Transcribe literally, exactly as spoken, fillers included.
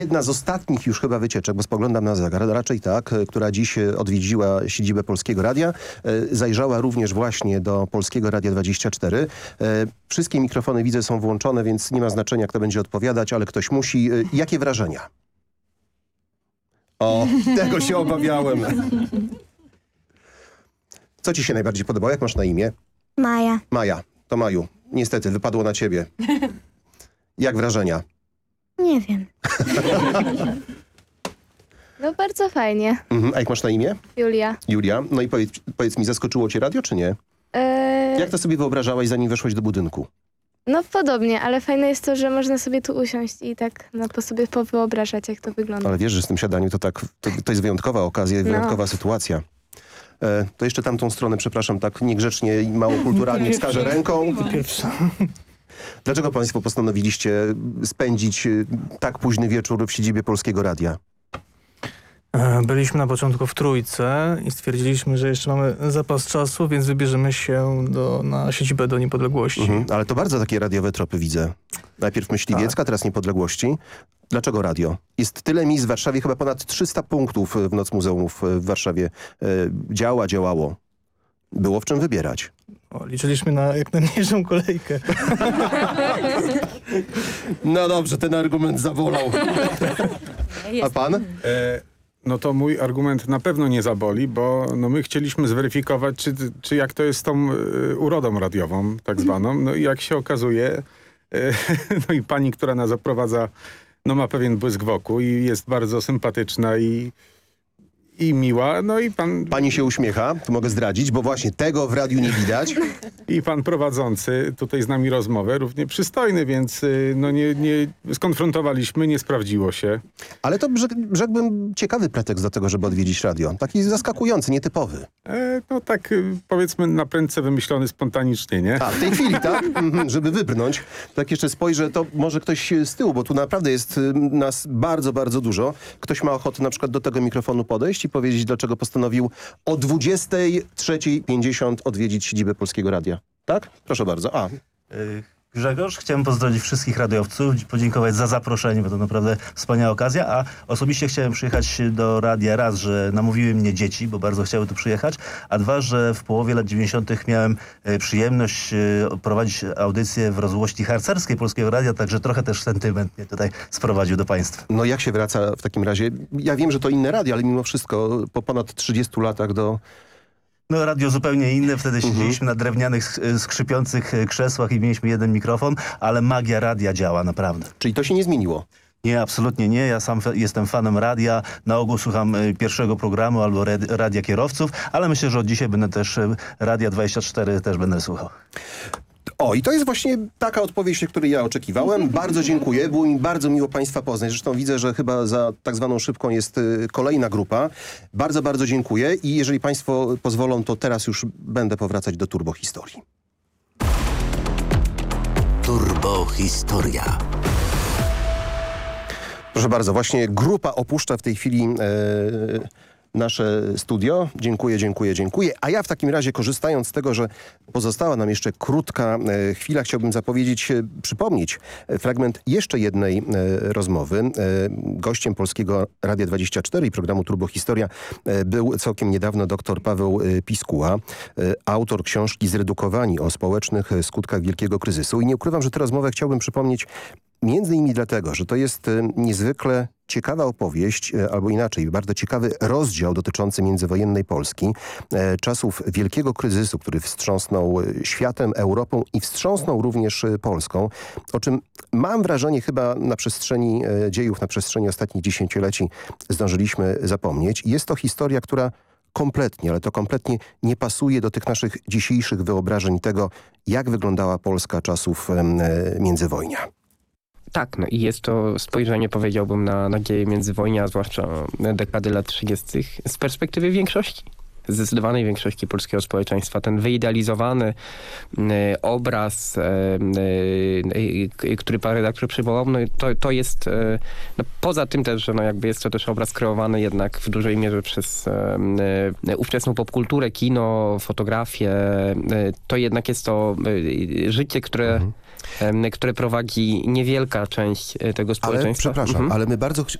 Jedna z ostatnich już chyba wycieczek, bo spoglądam na zegar, raczej tak, która dziś odwiedziła siedzibę Polskiego Radia. Zajrzała również właśnie do Polskiego Radia dwadzieścia cztery. Wszystkie mikrofony widzę są włączone, więc nie ma znaczenia, kto będzie odpowiadać, ale ktoś musi. Jakie wrażenia? O, tego się obawiałem. Co ci się najbardziej podobało? Jak masz na imię? Maja. Maja. To Maju. Niestety, wypadło na ciebie. Jak wrażenia? Nie wiem. No bardzo fajnie. Mhm. A jak masz na imię? Julia. Julia. No i powiedz, powiedz mi, zaskoczyło cię radio, czy nie? Eee, Jak to sobie wyobrażałaś, zanim weszłaś do budynku? no podobnie, ale fajne jest to, że można sobie tu usiąść i tak no, po sobie powyobrażać, jak to wygląda. Ale wiesz, że z tym siadaniem to tak, to, to jest wyjątkowa okazja, wyjątkowa No. sytuacja. E, to jeszcze tamtą stronę, przepraszam, tak niegrzecznie i mało kulturalnie wskażę ręką. Pierwsza. Dlaczego państwo postanowiliście spędzić e, tak późny wieczór w siedzibie Polskiego Radia? E, Byliśmy na początku w trójce i stwierdziliśmy, że jeszcze mamy zapas czasu, więc wybierzemy się do, na siedzibę do Niepodległości. Mhm, ale to bardzo takie radiowe tropy widzę. Najpierw Myśliwiecka, Tak. teraz Niepodległości. Dlaczego radio? Jest tyle miejsc w Warszawie, chyba ponad trzysta punktów w Noc Muzeumów w Warszawie e, działa, działało. Było w czym wybierać. O, liczyliśmy na jak najmniejszą kolejkę. No dobrze, ten argument zabolał. A pan? E, no to mój argument na pewno nie zaboli, bo no my chcieliśmy zweryfikować, czy, czy jak to jest z tą e, urodą radiową, tak zwaną. No i jak się okazuje, e, no i pani, która nas oprowadza, no ma pewien błysk wokół i jest bardzo sympatyczna i, i miła. No i pan... Pani się uśmiecha, to mogę zdradzić, bo właśnie tego w radiu nie widać. I pan prowadzący tutaj z nami rozmowę, równie przystojny, więc y, no nie, nie skonfrontowaliśmy, nie sprawdziło się. Ale to rzek, rzekłbym ciekawy pretekst do tego, żeby odwiedzić radio. Taki zaskakujący, nietypowy. E, no tak y, powiedzmy na prędce wymyślony spontanicznie, nie? A, w tej chwili, tak? Mhm, żeby wybrnąć. Tak jeszcze spojrzę, to może ktoś z tyłu, bo tu naprawdę jest y, nas bardzo, bardzo dużo. Ktoś ma ochotę na przykład do tego mikrofonu podejść i powiedzieć, dlaczego postanowił o dwudziestej trzeciej pięćdziesiąt odwiedzić siedzibę Polskiego Radia. Tak? Proszę bardzo. A, Y, Grzegorz, chciałem pozdrowić wszystkich radiowców, podziękować za zaproszenie, bo to naprawdę wspaniała okazja, a osobiście chciałem przyjechać do radia raz, że namówiły mnie dzieci, bo bardzo chciały tu przyjechać, a dwa, że w połowie lat dziewięćdziesiątych miałem y, przyjemność y, prowadzić audycję w rozgłośni harcerskiej Polskiego Radia, także trochę też sentyment mnie tutaj sprowadził do państwa. no jak się wraca w takim razie? Ja wiem, że to inne radio, ale mimo wszystko po ponad trzydziestu latach do... No radio zupełnie inne, wtedy siedzieliśmy na drewnianych, sk- skrzypiących krzesłach i mieliśmy jeden mikrofon, ale magia radia działa naprawdę. Czyli to się nie zmieniło. Nie, absolutnie nie. Ja sam fe- jestem fanem radia. Na ogół słucham y, pierwszego programu albo red- radia kierowców, ale myślę, że od dzisiaj będę też y, Radia dwadzieścia cztery też będę słuchał. O, i to jest właśnie taka odpowiedź, której ja oczekiwałem. Bardzo dziękuję. Było mi bardzo miło państwa poznać. Zresztą widzę, że chyba za tak zwaną szybką jest y, kolejna grupa. Bardzo, bardzo dziękuję i jeżeli państwo pozwolą, to teraz już będę powracać do turbohistorii. Turbohistoria. Proszę bardzo, właśnie grupa opuszcza w tej chwili e, nasze studio. Dziękuję, dziękuję, dziękuję. A ja w takim razie, korzystając z tego, że pozostała nam jeszcze krótka e, chwila, chciałbym zapowiedzieć, e, przypomnieć e, fragment jeszcze jednej e, rozmowy. E, gościem Polskiego Radia dwadzieścia cztery i programu Turbohistoria e, był całkiem niedawno dr Paweł e, Piskuła, e, autor książki Zredukowani o społecznych e, skutkach wielkiego kryzysu. I nie ukrywam, że tę rozmowę chciałbym przypomnieć między innymi dlatego, że to jest e, niezwykle ciekawa opowieść, e, albo inaczej, bardzo ciekawy rozdział dotyczący międzywojennej Polski, e, czasów wielkiego kryzysu, który wstrząsnął e, światem, Europą i wstrząsnął również e, Polską, o czym mam wrażenie chyba na przestrzeni e, dziejów, na przestrzeni ostatnich dziesięcioleci zdążyliśmy zapomnieć. I jest to historia, która kompletnie, ale to kompletnie nie pasuje do tych naszych dzisiejszych wyobrażeń tego, jak wyglądała Polska czasów e, międzywojnia. Tak, no i jest to spojrzenie, powiedziałbym, na, na dzieje międzywojnia, zwłaszcza dekady lat trzydziestych z perspektywy większości. Zdecydowanej większości polskiego społeczeństwa. Ten wyidealizowany y, obraz, y, y, który pan redaktor przywołał, no, to, to jest y, no, poza tym też, że no, jakby jest to też obraz kreowany jednak w dużej mierze przez y, y, ówczesną popkulturę, kino, fotografię. Y, to jednak jest to y, życie, które... Mhm. em, które prowadzi niewielka część e, tego Ale społeczeństwa. przepraszam, Mhm. ale my bardzo ch-